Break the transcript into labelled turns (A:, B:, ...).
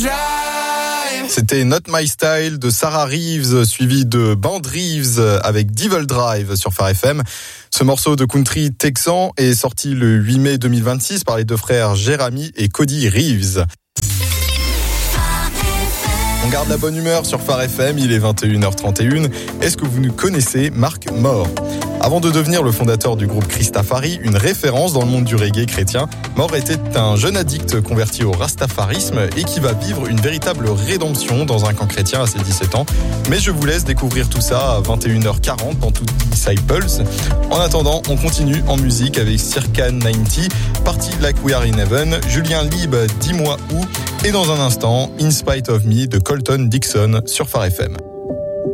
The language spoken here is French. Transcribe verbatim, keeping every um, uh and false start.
A: C'était Not My Style de Sarah Reeves, suivi de Band Reeves avec Devil Drive sur Phare F M. Ce morceau de country texan est sorti le huit mai deux mille vingt-six par les deux frères Jeremy et Cody Reeves. On garde la bonne humeur sur Phare F M, il est vingt et une heures trente et une. Est-ce que vous nous connaissez Mark Moore ? Avant de devenir le fondateur du groupe Christafari, une référence dans le monde du reggae chrétien, Moore était un jeune addict converti au rastafarisme et qui va vivre une véritable rédemption dans un camp chrétien à ses dix-sept ans. Mais je vous laisse découvrir tout ça à vingt et une heures quarante dans tout Disciples. En attendant, on continue en musique avec Circa quatre-vingt-dix, Party Like We Are in Heaven, Julien Lieb, Dis-moi où, et dans un instant, In Spite of Me de Colton Dixon sur Phare F M.